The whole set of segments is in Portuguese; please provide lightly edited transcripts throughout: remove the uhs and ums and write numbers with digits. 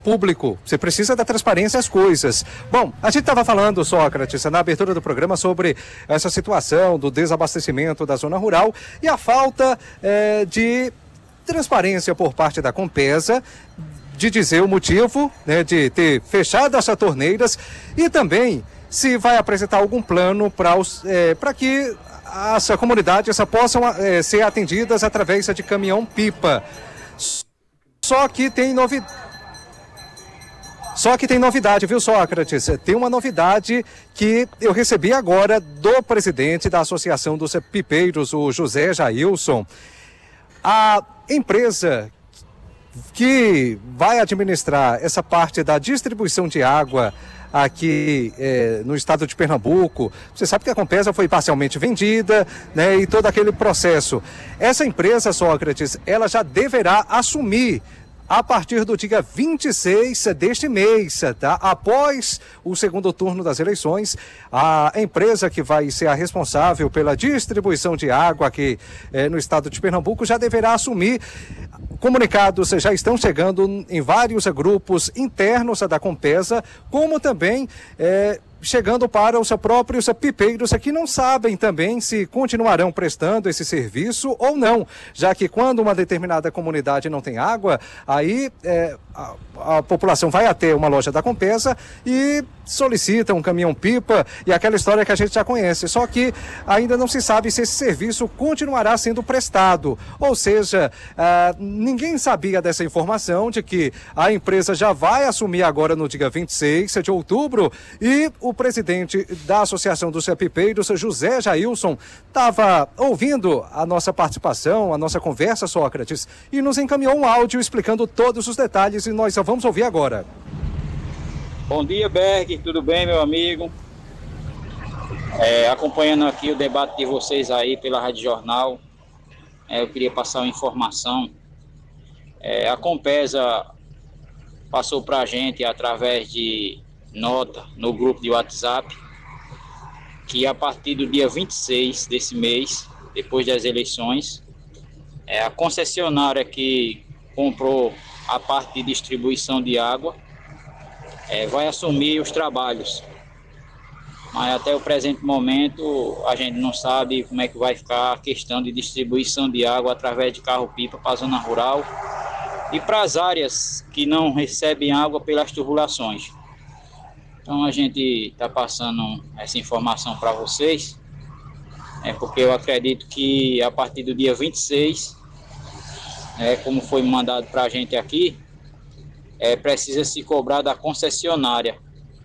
público, você precisa da transparência às coisas. Bom, a gente estava falando, Sócrates, na abertura do programa sobre essa situação do desabastecimento da zona rural e a falta de transparência por parte da Compesa, de dizer o motivo, né, de ter fechado essas torneiras e também se vai apresentar algum plano para que as comunidades possam ser atendidas através de caminhão-pipa. Só que tem novidade, viu, Sócrates? Tem uma novidade que eu recebi agora do presidente da Associação dos Pipeiros, o José Jailson. A empresa que vai administrar essa parte da distribuição de água aqui no estado de Pernambuco, você sabe que a Compesa foi parcialmente vendida, né, e todo aquele processo. Essa empresa, Sócrates, ela já deverá assumir a partir do dia 26 deste mês, tá? Após o segundo turno das eleições, a empresa que vai ser a responsável pela distribuição de água aqui no estado de Pernambuco já deverá assumir. Comunicados já estão chegando em vários grupos internos da Compesa, como também chegando para os próprios pipeiros que não sabem também se continuarão prestando esse serviço ou não, já que quando uma determinada comunidade não tem água, aí a população vai até uma loja da Compesa e solicita um caminhão-pipa e aquela história que a gente já conhece, só que ainda não se sabe se esse serviço continuará sendo prestado, ou seja, ninguém sabia dessa informação de que a empresa já vai assumir agora no dia 26 de outubro e o presidente da Associação dos Pipeiros, José Jailson, estava ouvindo a nossa participação, a nossa conversa, Sócrates, e nos encaminhou um áudio explicando todos os detalhes e nós vamos ouvir agora. Bom dia, Berg, tudo bem, meu amigo? Acompanhando aqui o debate de vocês aí pela Rádio Jornal, eu queria passar uma informação. A Compesa passou para a gente através de nota no grupo de WhatsApp que a partir do dia 26 desse mês, depois das eleições, a concessionária que comprou a parte de distribuição de água vai assumir os trabalhos, mas até o presente momento a gente não sabe como é que vai ficar a questão de distribuição de água através de carro-pipa para a zona rural e para as áreas que não recebem água pelas tubulações. Então a gente está passando essa informação para vocês, porque eu acredito que a partir do dia 26, como foi mandado para a gente aqui, precisa se cobrar da concessionária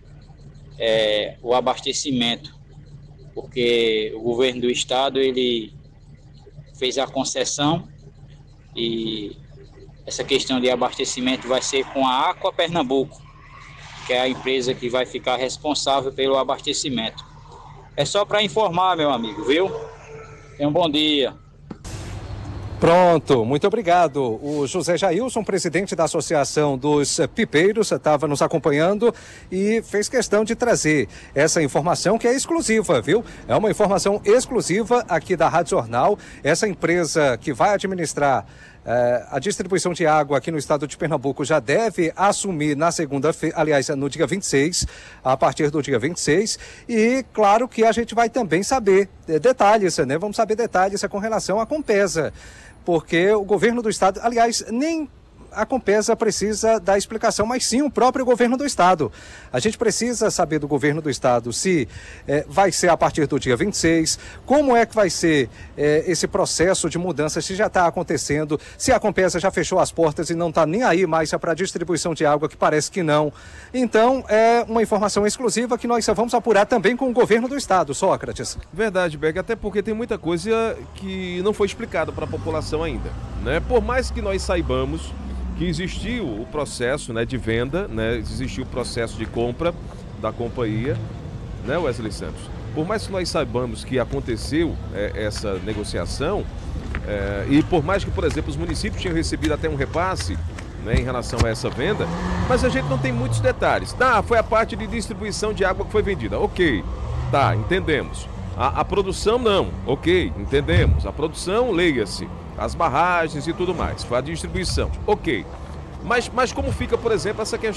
o abastecimento, porque o governo do estado ele fez a concessão e essa questão de abastecimento vai ser com a Aqua Pernambuco, que é a empresa que vai ficar responsável pelo abastecimento. É só para informar, meu amigo, viu? Tenha um bom dia. Pronto, muito obrigado. O José Jailson, presidente da Associação dos Pipeiros, estava nos acompanhando e fez questão de trazer essa informação que é exclusiva, viu? É uma informação exclusiva aqui da Rádio Jornal. Essa empresa que vai administrar a distribuição de água aqui no estado de Pernambuco já deve assumir na segunda-feira, aliás, no dia 26, a partir do dia 26. E claro que a gente vai também saber detalhes, né? Vamos saber detalhes com relação à Compesa, porque o governo do estado, aliás, nem a Compesa precisa dar explicação, mas sim o próprio governo do estado. A gente precisa saber do governo do estado se vai ser a partir do dia 26, como é que vai ser esse processo de mudança, se já está acontecendo, se a Compesa já fechou as portas e não está nem aí mais para a distribuição de água, que parece que não. Então, é uma informação exclusiva que nós vamos apurar também com o governo do estado, Sócrates. Verdade, Berg, até porque tem muita coisa que não foi explicada para a população ainda, né? Por mais que nós saibamos que existiu o processo, né, de venda, né, existiu o processo de compra da companhia, né, Wesley Santos? Por mais que nós saibamos que aconteceu essa negociação, e por mais que, por exemplo, os municípios tinham recebido até um repasse, né, em relação a essa venda, mas a gente não tem muitos detalhes. Foi a parte de distribuição de água que foi vendida. Ok, tá, entendemos. A produção não, ok, entendemos. A produção, leia-se, as barragens e tudo mais, foi a distribuição, ok. Mas como fica, por exemplo, essa questão